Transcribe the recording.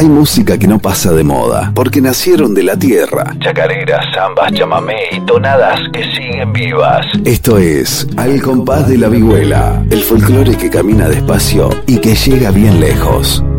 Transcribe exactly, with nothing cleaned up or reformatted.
Hay música que no pasa de moda, porque nacieron de la tierra. Chacareras, zambas, chamamé y tonadas que siguen vivas. Esto es Al Compás de la Vihuela, el folclore que camina despacio y que llega bien lejos.